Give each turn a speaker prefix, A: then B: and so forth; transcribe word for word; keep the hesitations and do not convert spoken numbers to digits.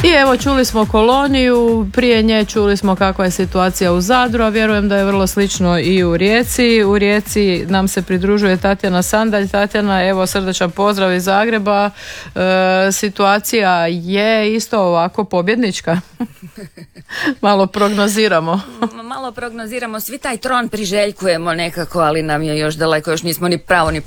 A: I evo, čuli smo Koloniju, prije nje čuli smo kakva je situacija u Zadru, a vjerujem da je vrlo slično i u Rijeci. U Rijeci nam se pridružuje Tatjana Sandalj. Tatjana, evo, srdačan pozdrav iz Zagreba. E, situacija je isto ovako pobjednička. Malo prognoziramo.
B: Malo prognoziramo, svi taj tron priželjkujemo nekako, ali nam je još daleko, još nismo ni pravo ni